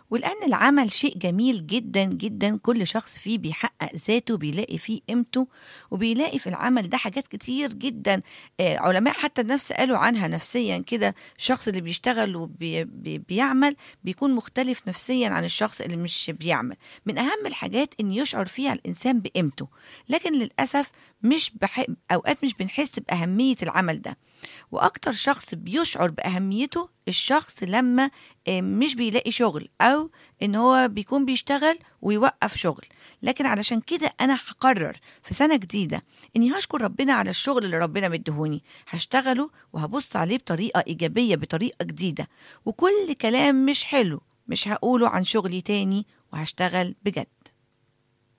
ولأن العمل شيء جميل جدا جدا، كل شخص فيه بيحقق ذاته، بيلاقي فيه قيمته، وبيلاقي في العمل ده حاجات كتير جدا. علماء حتى النفس قالوا عنها نفسيا كده، الشخص اللي بيشتغل وبيعمل بيكون مختلف نفسيا عن الشخص اللي مش بيعمل. من أهم الحاجات إن يشعر فيها الإنسان بقيمته، لكن للأسف أوقات مش بنحس بأهمية العمل ده. وأكتر شخص بيشعر بأهميته الشخص لما مش بيلاقي شغل، أو إن هو بيكون بيشتغل ويوقف شغل. لكن علشان كده أنا هقرر في سنة جديدة إني هشكر ربنا على الشغل اللي ربنا مدهوني، هشتغله وهبص عليه بطريقة إيجابية، بطريقة جديدة. وكل كلام مش حلو مش هقوله عن شغلي تاني، وهشتغل بجد.